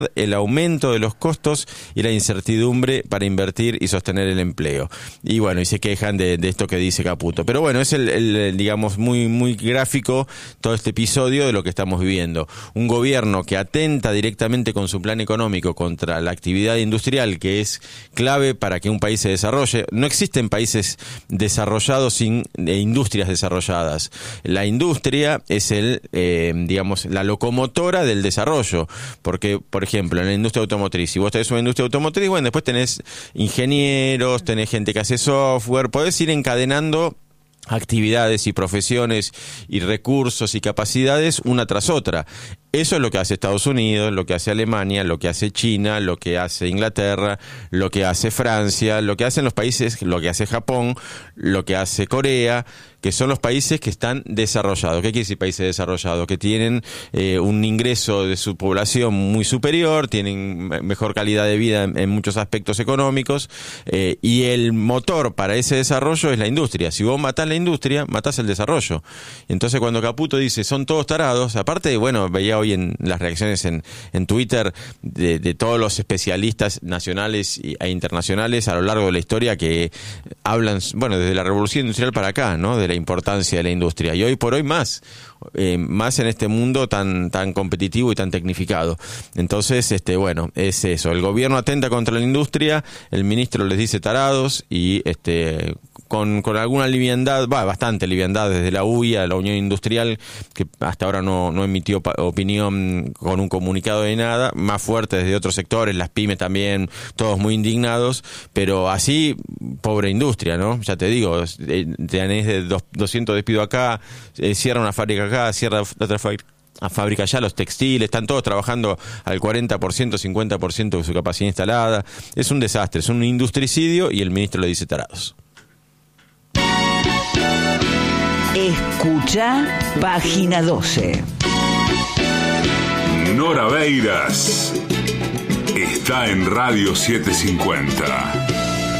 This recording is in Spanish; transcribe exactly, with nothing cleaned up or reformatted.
el aumento de los costos y la incertidumbre para invertir y sostener el empleo. Y bueno, y se quejan de, de esto que dice Caputo. Pero bueno, es el, el digamos, muy, muy gráfico todo este episodio de lo que estamos viviendo. Un gobierno que atenta directamente con su plan económico contra la actividad industrial, que es clave para que un país se desarrolle. No existen países desarrollados sin eh, industrias desarrolladas. La industria es el, eh, digamos, la locomotora del desarrollo. Porque, por ejemplo, ejemplo, en la industria automotriz, si vos tenés una industria automotriz, bueno, después tenés ingenieros, tenés gente que hace software, podés ir encadenando actividades y profesiones y recursos y capacidades una tras otra. Eso es lo que hace Estados Unidos, lo que hace Alemania, lo que hace China, lo que hace Inglaterra, lo que hace Francia, lo que hacen los países, lo que hace Japón, lo que hace Corea, que son los países que están desarrollados. ¿Qué quiere decir países desarrollados? Que tienen eh, un ingreso de su población muy superior, tienen mejor calidad de vida en, en muchos aspectos económicos, eh, y el motor para ese desarrollo es la industria. Si vos matás la industria, matás el desarrollo. Entonces cuando Caputo dice son todos tarados, aparte, bueno, veía hoy en las reacciones en, en Twitter de, de todos los especialistas nacionales e internacionales a lo largo de la historia que hablan, bueno, desde la Revolución Industrial para acá, ¿no? De la importancia de la industria. Y hoy por hoy más, eh, más en este mundo tan, tan competitivo y tan tecnificado. Entonces, este, bueno, es eso. El gobierno atenta contra la industria, el ministro les dice tarados y este con, con alguna liviandad, va, bastante liviandad desde la U I A, la Unión Industrial, que hasta ahora no, no emitió pa- opinión con un comunicado de nada, más fuerte desde otros sectores, las pymes también, todos muy indignados, pero así, pobre industria, ¿no? Ya te digo, tenés de dos, doscientos despidos acá, eh, cierra una fábrica acá, cierra otra fábrica. A fábrica ya, los textiles, están todos trabajando al cuarenta por ciento, cincuenta por ciento de su capacidad instalada. Es un desastre, es un industricidio y el ministro le dice tarados. Escucha página doce. Nora Beiras está en Radio setecientos cincuenta.